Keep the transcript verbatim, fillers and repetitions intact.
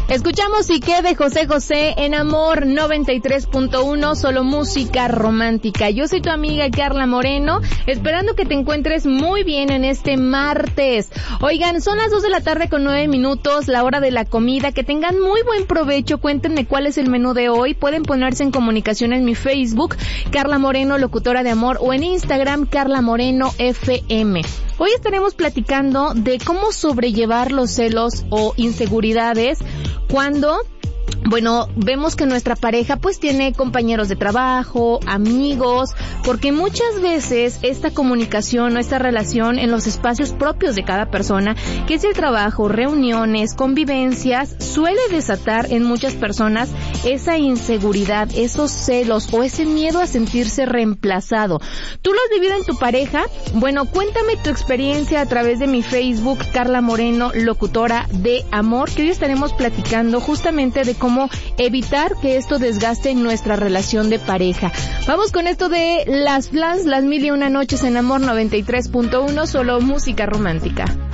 Escuchamos Y qué de José José en Amor noventa y tres punto uno, solo música romántica. Yo soy tu amiga Carla Moreno, esperando que te encuentres muy bien en este martes. Oigan, son las dos de la tarde con nueve minutos, la hora de la comida. Que tengan muy buen provecho. Cuéntenme cuál es el menú de hoy. Pueden ponerse en comunicación en mi Facebook, Carla Moreno, locutora de amor, o en Instagram, Carla Moreno F M. Hoy estaremos platicando de cómo sobrellevar los celos o inseguridades cuando, bueno, vemos que nuestra pareja pues tiene compañeros de trabajo, amigos, porque muchas veces esta comunicación o esta relación en los espacios propios de cada persona, que es el trabajo, reuniones, convivencias, suele desatar en muchas personas esa inseguridad, esos celos o ese miedo a sentirse reemplazado. ¿Tú lo has vivido en tu pareja? Bueno, cuéntame tu experiencia a través de mi Facebook, Carla Moreno, locutora de amor, que hoy estaremos platicando justamente de cómo evitar que esto desgaste nuestra relación de pareja. Vamos con esto de Las Flans, Las Mil y Una Noches en Amor noventa y tres punto uno, solo música romántica.